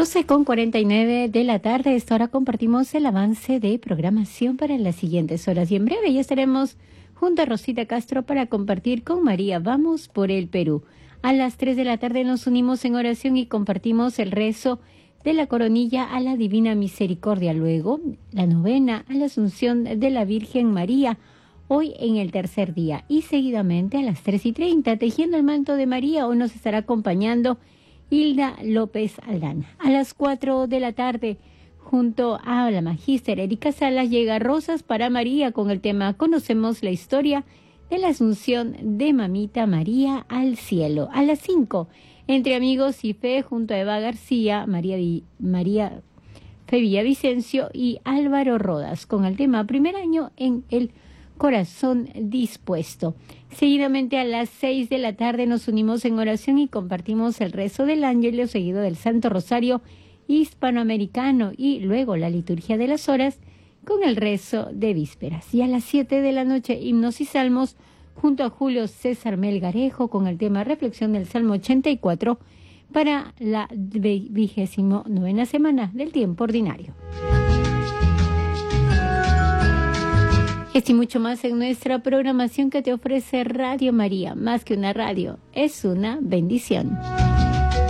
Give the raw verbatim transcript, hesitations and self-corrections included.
doce con cuarenta y nueve de la tarde. Esta hora compartimos el avance de programación para las siguientes horas. Y en breve ya estaremos junto a Rosita Castro para compartir con María Vamos por el Perú. A las tres de la tarde nos unimos en oración y compartimos el rezo de la coronilla a la Divina Misericordia. Luego, la novena a la Asunción de la Virgen María, hoy en el tercer día. Y seguidamente a las tres y treinta, tejiendo el manto de María, hoy nos estará acompañando Hilda López Aldana. A las cuatro de la tarde, junto a la magíster Erika Salas, llega Rosas para María con el tema Conocemos la historia de la Asunción de Mamita María al cielo. A las cinco, Entre Amigos y Fe, junto a Eva García, María, Vi, María Fe Villavicencio y Álvaro Rodas, con el tema Primer Año en el Corazón Dispuesto. Seguidamente a las seis de la tarde nos unimos en oración y compartimos el rezo del Ángelus seguido del Santo Rosario Hispanoamericano y luego la liturgia de las horas con el rezo de vísperas. Y a las siete de la noche, himnos y salmos junto a Julio César Melgarejo con el tema Reflexión del Salmo ochenta y cuatro para la vigésimo novena semana del tiempo ordinario. Esto y mucho más en nuestra programación que te ofrece Radio María. Más que una radio, es una bendición.